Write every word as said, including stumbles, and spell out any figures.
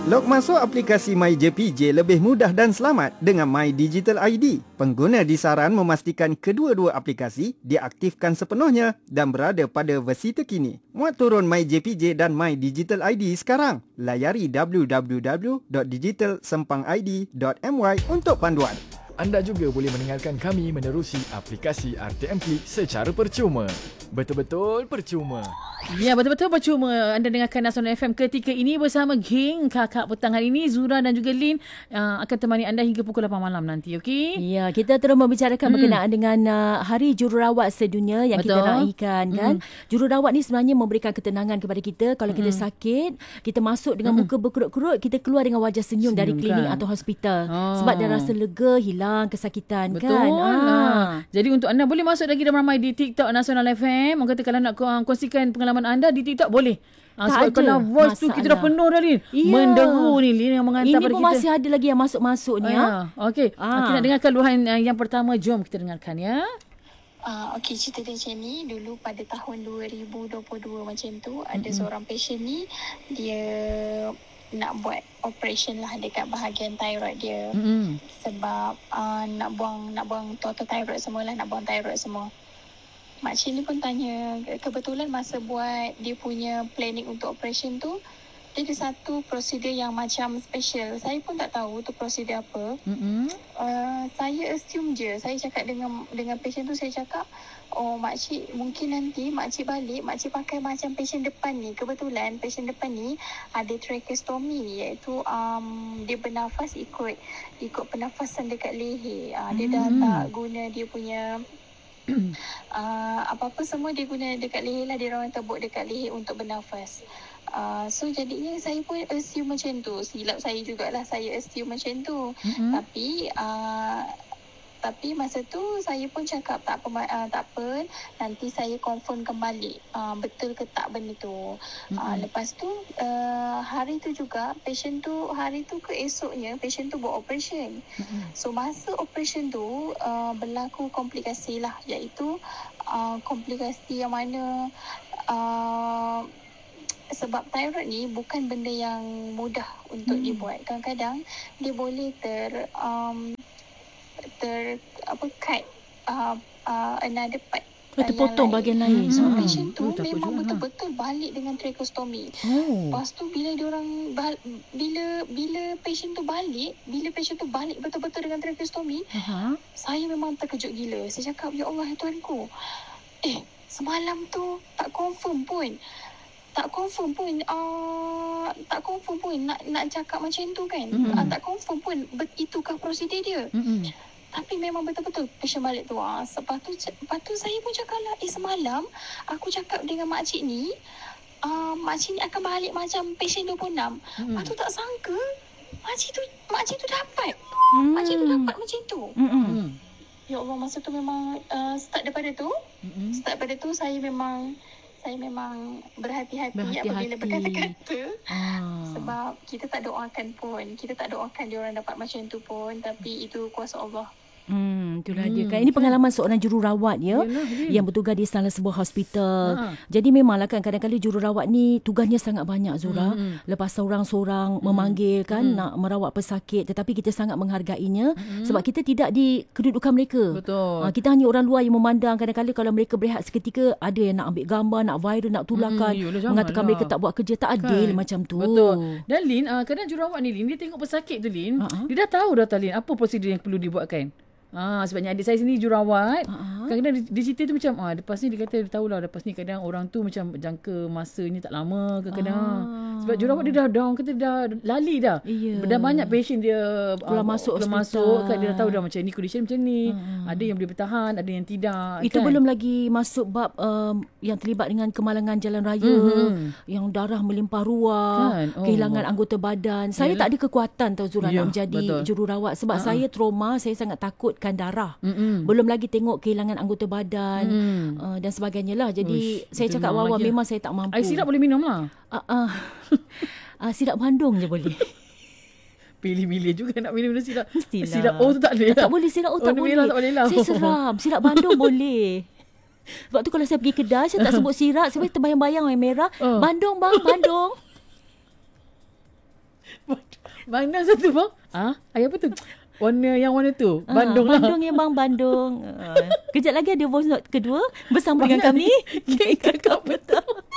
Log masuk aplikasi MyJPJ lebih mudah dan selamat dengan My Digital I D. Pengguna disaran memastikan kedua-dua aplikasi diaktifkan sepenuhnya dan berada pada versi terkini. Muat turun MyJPJ dan My Digital I D sekarang. Layari w w w dot digital sempang i d dot m y untuk panduan. Anda juga boleh mendengarkan kami menerusi aplikasi R T M Klik secara percuma. Betul-betul percuma. Ya, betul-betul percuma. Anda dengarkan Nasional F M ketika ini bersama geng kakak petang hari ini, Zura dan juga Lin uh, akan temani anda hingga pukul lapan malam nanti, okey? Ya, kita terus membicarakan hmm. berkenaan dengan uh, Hari Jururawat Sedunia yang betul. Kita raikan kan. Hmm. Jururawat ni sebenarnya memberikan ketenangan kepada kita. Kalau hmm. kita sakit, kita masuk dengan hmm. muka berkerut-kerut, kita keluar dengan wajah senyum, senyum dari klinik kan? Atau hospital. Oh. Sebab dah rasa lega, hilang kesakitan betul. Kan. Betul. Ha. Jadi untuk anda boleh masuk lagi dan ramai di TikTok Nasional F M. Orang kata kalau nak kongsikan pengalaman anda di TikTok boleh. Ha, sebab ada kalau voice tu kita dah penuh dah Lin. Ya. Menderu ni Lin yang mengantar ini pada kita. Ini pun masih ada lagi yang masuk-masuk ni. Ha. Okey. Ha. Kita nak dengarkan luahan uh, yang pertama. Jom kita dengarkan ya. Uh, Okey, cerita dia macam ni. Dulu pada tahun dua ribu dua puluh dua macam tu, mm-hmm. ada seorang patient ni, dia nak buat operation lah dekat bahagian thyroid dia. Mm-hmm. Sebab uh, nak buang nak buang total thyroid semua lah, nak buang thyroid semua. Makcik ni pun tanya, kebetulan masa buat dia punya planning untuk operation tu, dia ada satu prosedur yang macam special. Saya pun tak tahu tu prosedur apa. Mm-hmm. Uh, saya assume je. Saya cakap dengan dengan patient tu, saya cakap, oh makcik, mungkin nanti makcik balik, makcik pakai macam patient depan ni. Kebetulan patient depan ni ada tracheostomy, iaitu um, dia bernafas ikut ikut pernafasan dekat leher. Uh, dia mm-hmm. dah tak guna dia punya uh, apa-apa semua dia guna dekat leher lah. Dia orang tabuk dekat leher untuk bernafas. Uh, so jadinya saya pun assume macam tu. Silap saya jugalah, saya assume macam tu. Mm-hmm. Tapi uh, Tapi masa tu saya pun cakap tak apa, uh, tak apa, nanti saya confirm kembali uh, betul ke tak benda tu. Mm-hmm. Uh, lepas tu uh, hari tu juga patient tu, hari tu ke esoknya patient tu buat operation. Mm-hmm. So masa operation tu uh, berlaku komplikasi lah, iaitu uh, komplikasi yang mana uh, sebab thyroid ni bukan benda yang mudah untuk mm. dibuat. Kadang-kadang dia boleh ter um, ter apa cut uh, uh, another part, uh, terpotong bahagian lain. So hmm. patient tu hmm. memang juga. betul-betul balik dengan tracheostomy. Oh. Lepas tu bila diorang bal- bila bila patient tu balik, bila patient tu balik betul-betul dengan tracheostomy, uh-huh. saya memang terkejut gila. Saya cakap, ya Allah ya Tuhanku. Eh, semalam tu tak confirm pun. Tak confirm pun uh, tak confirm pun nak nak cakap macam tu kan. Mm-hmm. Uh, tak confirm pun bet, itukah prosedur dia. Mm-hmm. Tapi memang betul-betul patient balik tu. Uh, lepas tu lepas tu saya pun cakap lah, eh semalam aku cakap dengan makcik ni, uh, makcik ni akan balik macam patient dua puluh enam. Mm-hmm. Lepas tu tak sangka makcik tu makcik tu dapat. Mm-hmm. Makcik tu dapat macam tu. Mm-hmm. Ya Allah, masa tu memang uh, start daripada tu. Mm-hmm. Start daripada tu saya memang Saya memang berhati-hati, berhati-hati. apabila berkata-kata. Ah. Sebab kita tak doakan pun. Kita tak doakan dia orang dapat macam tu pun. Tapi itu kuasa Allah. Hmm, itulah hmm. dia kan. Ini pengalaman seorang jururawat ya, Yalah, yang bertugas di salah sebuah hospital. Ha. Jadi memanglah kan kadang-kadang jururawat ni tugasnya sangat banyak Zura. Hmm. Lepas seorang-seorang hmm. memanggil kan hmm. nak merawat pesakit, tetapi kita sangat menghargainya hmm. sebab kita tidak di kedudukan mereka. Betul. Ha, kita hanya orang luar yang memandang. Kadang-kadang kalau mereka berehat seketika, ada yang nak ambil gambar, nak viral, nak tularkan, hmm. Yolah, mengatakan lah. mereka tak buat kerja. Tak adil kan? Macam tu. Betul. Dan Lin, uh, kadang jururawat ni Lin, dia tengok pesakit tu Lin, uh-huh. dia dah tahu dah Lin apa prosedur yang perlu dibuatkan. Ah, sebabnya adik saya sendiri jururawat. Uh-huh. Kadang-kadang dia, dia cerita tu macam ah lepas ni dia kata dia tahulah lepas ni kadang orang tu macam jangka masanya tak lama ke kadang. Uh-huh. Sebab jururawat dia dah dah orang kata dah lali dah. Yeah. Dah banyak patient dia keluar uh, masuk keluar masuk kan, dia dah tahu dah macam ni condition macam ni. Uh-huh. Ada yang boleh bertahan, ada yang tidak. Itu kan? Belum lagi masuk bab um, yang terlibat dengan kemalangan jalan raya, uh-huh. yang darah melimpah ruah, kan? Oh, kehilangan oh. anggota badan. Yalah. Saya tak ada kekuatan tau Zura yeah, nak menjadi betul. jururawat sebab uh-huh. saya trauma, saya sangat takut darah. Mm-mm. Belum lagi tengok kehilangan anggota badan mm. uh, dan sebagainya lah. Jadi Uish, saya cakap awal memang saya tak mampu. Air sirap boleh minum lah. Uh, uh, uh, sirap Bandung je boleh. Pilih-pilih juga nak minum sirap. Mestilah. Sirap O tu tak boleh. Tak boleh sirap O tak boleh. Tak boleh lah. Saya seram. Sirap Bandung boleh. Sebab tu kalau saya pergi kedai, saya tak sebut sirap. Saya terbayang-bayang yang merah. Uh. Bandung bang, Bandung. Mana satu bang? Ah, ayah apa tu? Warna yang warna tu. Bandung ah, lah. Bandung ya bang, Bandung. Uh, kejap lagi ada voice note kedua bersama dengan kami. Kakak betul.